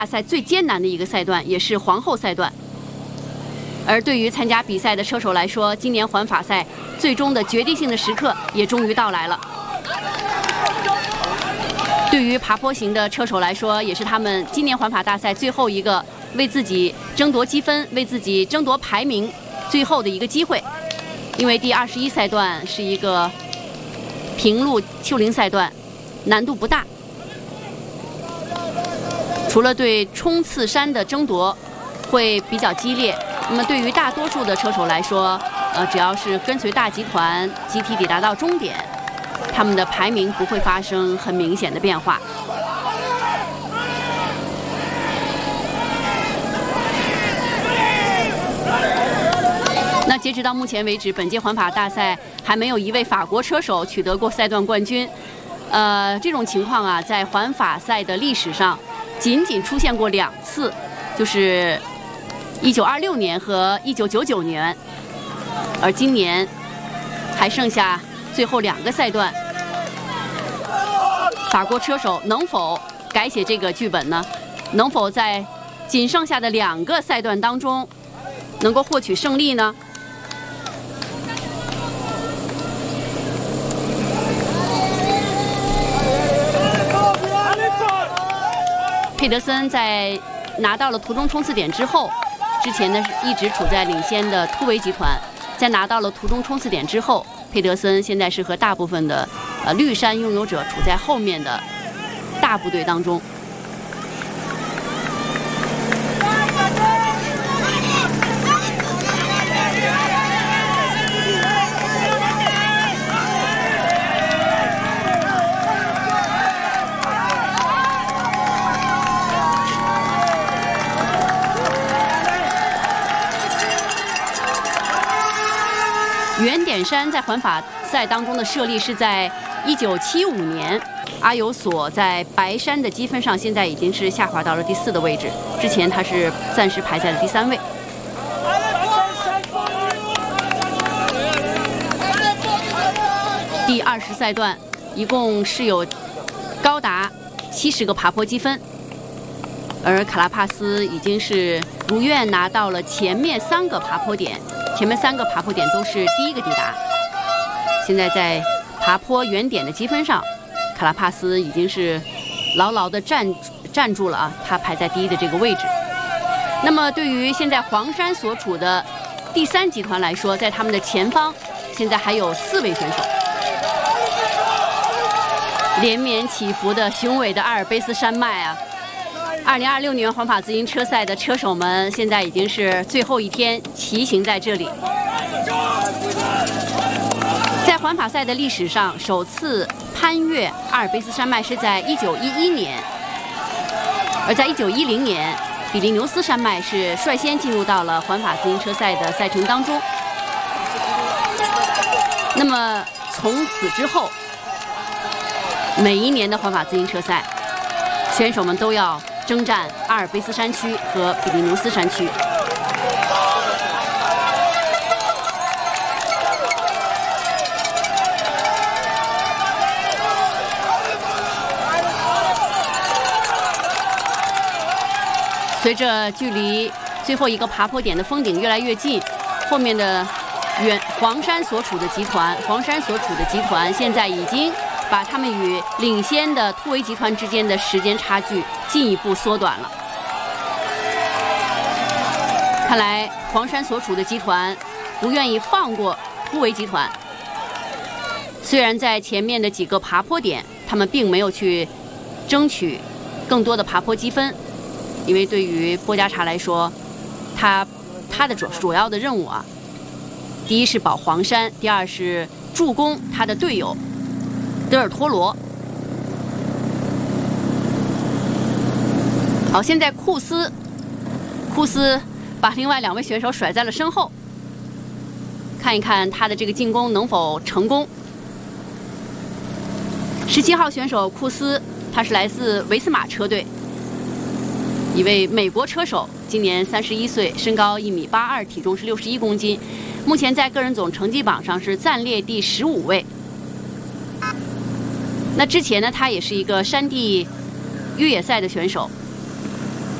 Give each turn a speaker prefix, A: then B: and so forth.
A: 大赛最艰难的一个赛段，也是皇后赛段。而对于参加比赛的车手来说，今年环法赛最终的决定性的时刻也终于到来了。对于爬坡型的车手来说，也是他们今年环法大赛最后一个为自己争夺积分、为自己争夺排名最后的一个机会。因为第21赛段是一个平路丘陵赛段，难度不大。除了对冲刺山的争夺会比较激烈，那么对于大多数的车手来说，只要是跟随大集团集体抵达到终点，他们的排名不会发生很明显的变化。那截止到目前为止，本届环法大赛还没有一位法国车手取得过赛段冠军。这种情况啊，在环法赛的历史上仅仅出现过2次，就是1926年和1999年，而今年还剩下最后2个赛段，法国车手能否改写这个剧本呢？能否在仅剩下的2个赛段当中能够获取胜利呢？佩德森在拿到了途中冲刺点之后，之前呢是一直处在领先的突围集团，在拿到了途中冲刺点之后，佩德森现在是和大部分的绿衫拥有者处在后面的大部队当中。圆点山在环法赛当中的设立是在1975年，阿尤索在白山的积分上现在已经是下滑到了第4的位置，之前他是暂时排在了第3位。第20赛段一共是有高达70个爬坡积分，而卡拉帕斯已经是如愿拿到了前面3个爬坡点。前面3个爬坡点都是第1个抵达，现在在爬坡原点的积分上，卡拉帕斯已经是牢牢地站住了啊，他排在第1的这个位置。那么对于现在黄山所处的第3集团来说，在他们的前方现在还有4位选手，连绵起伏的雄伟的阿尔卑斯山脉啊。2026年环法自行车赛的车手们现在已经是最后一天骑行在这里。在环法赛的历史上，首次攀越阿尔卑斯山脉是在1911年，而在1910年，比利牛斯山脉是率先进入到了环法自行车赛的赛程当中。那么从此之后，每一年的环法自行车赛，选手们都要征战阿尔卑斯山区和比利牛斯山区。随着距离最后一个爬坡点的峰顶越来越近，后面的黄山所处的集团现在已经把他们与领先的突围集团之间的时间差距进一步缩短了。看来黄山所处的集团不愿意放过突围集团，虽然在前面的几个爬坡点，他们并没有去争取更多的爬坡积分，因为对于波加查来说，他的主要的任务啊，第一是保黄山，第二是助攻他的队友德尔托罗。好，现在库斯把另外2位选手甩在了身后，看一看他的这个进攻能否成功。17号选手库斯，他是来自维斯马车队，一位美国车手，今年31岁，身高1.82米，体重是61公斤，目前在个人总成绩榜上是暂列第15位。那之前呢，他也是一个山地越野赛的选手，